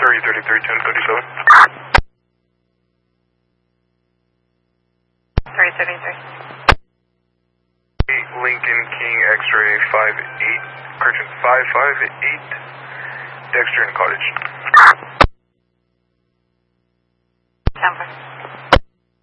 Cherry 33, 1057. 333. Lincoln King X-ray 58, correction, 558, Dexter and Cottage. Tampa.